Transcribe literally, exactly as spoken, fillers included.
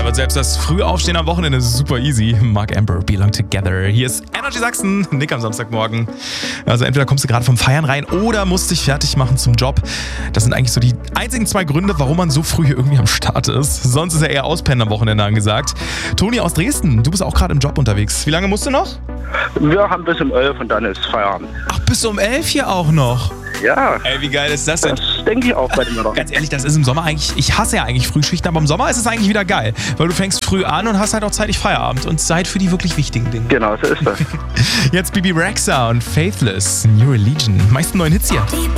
Da wird selbst das Frühaufstehen am Wochenende super easy. Mark Amber, Belong Together. Hier ist Energy Sachsen, Nick am Samstagmorgen. Also entweder kommst du gerade vom Feiern rein oder musst dich fertig machen zum Job. Das sind eigentlich so die einzigen zwei Gründe, warum man so früh hier irgendwie am Start ist. Sonst ist ja eher Auspennen am Wochenende angesagt. Toni aus Dresden, du bist auch gerade im Job unterwegs. Wie lange musst du noch? Wir haben bis um elf und dann ist Feierabend. Ach, bis um elf hier auch noch? Ja. Ey, wie geil ist das denn? Das denke ich auch bei dem Wetter. Ganz ehrlich, das ist im Sommer eigentlich, ich hasse ja eigentlich Frühschichten, aber im Sommer ist es eigentlich wieder geil, weil du fängst früh an und hast halt auch zeitig Feierabend und Zeit für die wirklich wichtigen Dinge. Genau, so ist das. Jetzt Bibi Rexha und Faithless, New Religion. Meisten neuen Hits hier.